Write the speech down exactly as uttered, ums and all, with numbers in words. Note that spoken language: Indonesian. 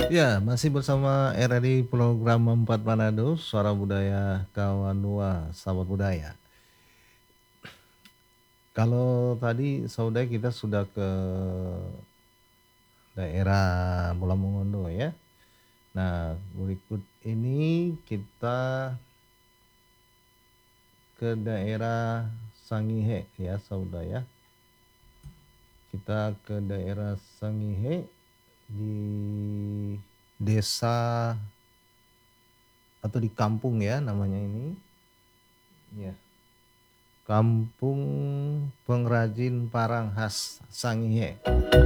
Ya, masih bersama R R I Program Empat Manado, Suara Budaya Kawanua, Sahabat Budaya. Kalau tadi saudara kita sudah ke daerah Pulau Mongondo ya. Nah, berikut ini kita ke daerah Sangihe ya saudara ya. Kita ke daerah Sangihe di desa atau di kampung ya namanya ini. Ya. Kampung Pengrajin Parang khas Sangihe.